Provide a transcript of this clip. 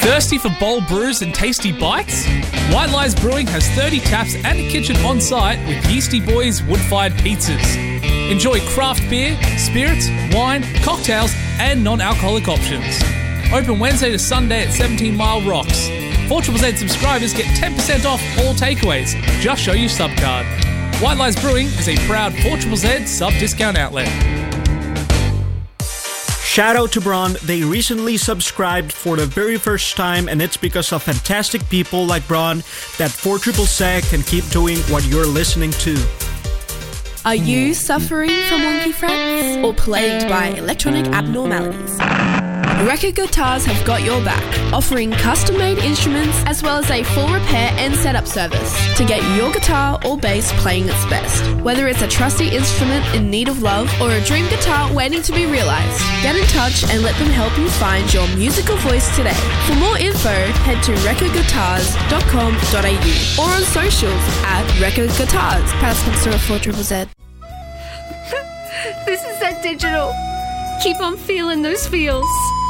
Thirsty for bold brews and tasty bites? White Lies Brewing has 30 taps and a kitchen on site with Yeasty Boys wood-fired pizzas. Enjoy craft beer, spirits, wine, cocktails and non-alcoholic options. Open Wednesday to Sunday at 17 Mile Rocks. 4ZZZ subscribers get 10% off all takeaways. Just show your sub card. White Lies Brewing is a proud 4ZZZ sub-discount outlet. Shout out to Braun. They recently subscribed for the very first time, and it's because of fantastic people like Braun that 4ZZZ can keep doing what you're listening to. Are you suffering from wonky frets or plagued by electronic abnormalities? Record Guitars have got your back, offering custom-made instruments as well as a full repair and setup service to get your guitar or bass playing its best. Whether it's a trusty instrument in need of love or a dream guitar waiting to be realized, get in touch and let them help you find your musical voice today. For more info, head to recordguitars.com.au or on socials at Record Guitars, proud sponsor of 4ZZZ. This is that digital. Keep on feeling those feels.